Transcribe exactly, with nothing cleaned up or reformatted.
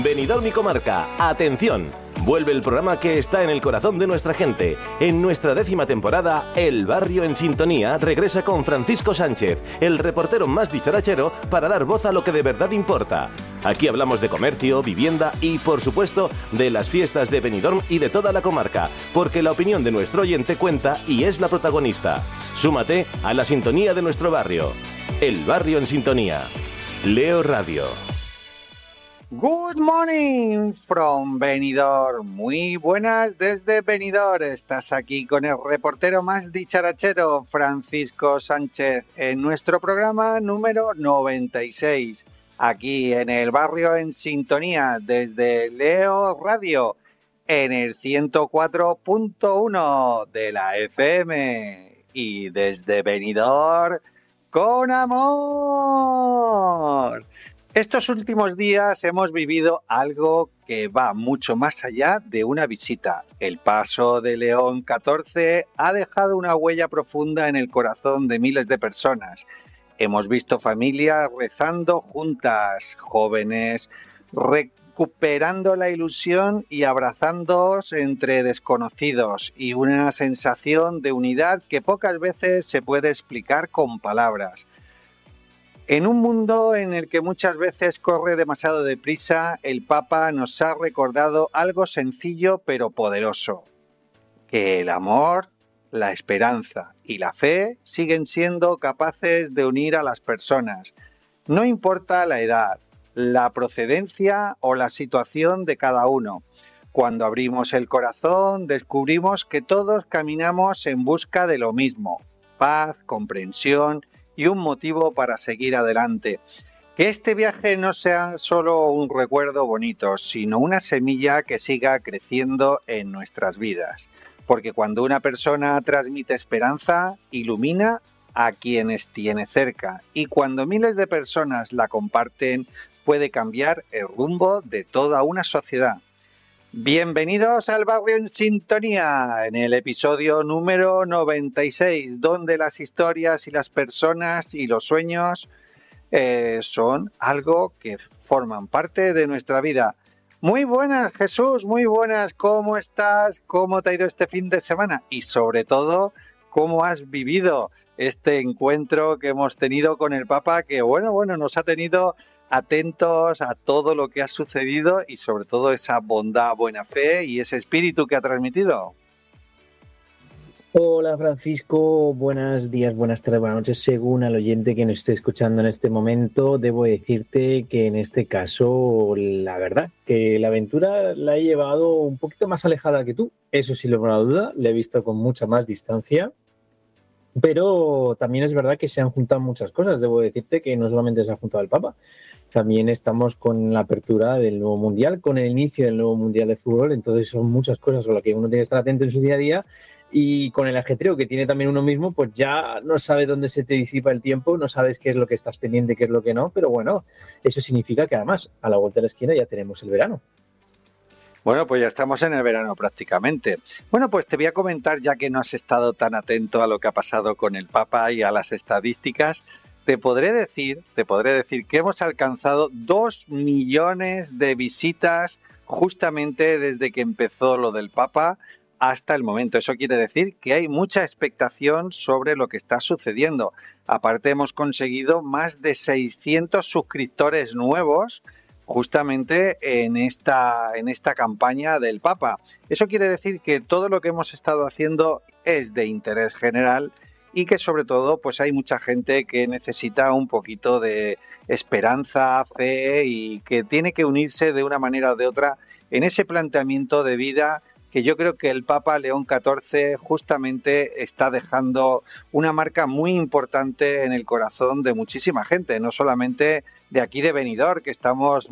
Benidorm y Comarca, atención. Vuelve el programa que está en el corazón de nuestra gente. En nuestra décima temporada, El Barrio en Sintonía regresa con Francisco Sánchez, el reportero más dicharachero, para dar voz a lo que de verdad importa. Aquí hablamos de comercio, vivienda y, por supuesto, de las fiestas de Benidorm y de toda la comarca, porque la opinión de nuestro oyente cuenta y es la protagonista. Súmate a la sintonía de nuestro barrio. El Barrio en Sintonía. Leo Radio. Good morning from Benidorm. Muy buenas desde Benidorm. Estás aquí con el reportero más dicharachero, Francisco Sánchez, en nuestro programa número noventa y seis. Aquí en el Barrio en Sintonía, desde Leo Radio, en el ciento cuatro punto uno de la F M. Y desde Benidorm, con amor. Estos últimos días hemos vivido algo que va mucho más allá de una visita. El paso de León catorce ha dejado una huella profunda en el corazón de miles de personas. Hemos visto familias rezando juntas, jóvenes recuperando la ilusión y abrazándose entre desconocidos, y una sensación de unidad que pocas veces se puede explicar con palabras. En un mundo en el que muchas veces corre demasiado deprisa, el Papa nos ha recordado algo sencillo pero poderoso: que el amor, la esperanza y la fe siguen siendo capaces de unir a las personas. No importa la edad, la procedencia o la situación de cada uno. Cuando abrimos el corazón, descubrimos que todos caminamos en busca de lo mismo: paz, comprensión y un motivo para seguir adelante. Que este viaje no sea solo un recuerdo bonito, sino una semilla que siga creciendo en nuestras vidas. Porque cuando una persona transmite esperanza, ilumina a quienes tiene cerca. Y cuando miles de personas la comparten, puede cambiar el rumbo de toda una sociedad. Bienvenidos al Barrio en Sintonía, en el episodio número noventa y seis, donde las historias y las personas y los sueños eh, son algo que forman parte de nuestra vida. Muy buenas, Jesús, muy buenas. ¿Cómo estás? ¿Cómo te ha ido este fin de semana? Y sobre todo, ¿cómo has vivido este encuentro que hemos tenido con el Papa, que bueno, bueno, nos ha tenido atentos a todo lo que ha sucedido y sobre todo esa bondad, buena fe y ese espíritu que ha transmitido? Hola Francisco, buenos días, buenas tardes, buenas noches, según al oyente que nos esté escuchando en este momento. Debo decirte que en este caso, la verdad, que la aventura la he llevado un poquito más alejada que tú, eso sí, no hay duda, la he visto con mucha más distancia. Pero también es verdad que se han juntado muchas cosas. Debo decirte que no solamente se ha juntado el Papa, también estamos con la apertura del nuevo Mundial, con el inicio del nuevo Mundial de Fútbol. Entonces son muchas cosas con las que uno tiene que estar atento en su día a día, y con el ajetreo que tiene también uno mismo, pues ya no sabes dónde se te disipa el tiempo, no sabes qué es lo que estás pendiente, qué es lo que no. Pero bueno, eso significa que además a la vuelta de la esquina ya tenemos el verano. Bueno, pues ya estamos en el verano prácticamente. Bueno, pues te voy a comentar, ya que no has estado tan atento a lo que ha pasado con el Papa y a las estadísticas, te podré decir, te podré decir que hemos alcanzado dos millones de visitas justamente desde que empezó lo del Papa hasta el momento. Eso quiere decir que hay mucha expectación sobre lo que está sucediendo. Aparte, hemos conseguido más de seiscientos suscriptores nuevos justamente en esta, en esta campaña del Papa. Eso quiere decir que todo lo que hemos estado haciendo es de interés general y que sobre todo pues hay mucha gente que necesita un poquito de esperanza, fe, y que tiene que unirse de una manera o de otra en ese planteamiento de vida que yo creo que el Papa León catorce justamente está dejando una marca muy importante en el corazón de muchísima gente, no solamente de aquí de Benidorm, que estamos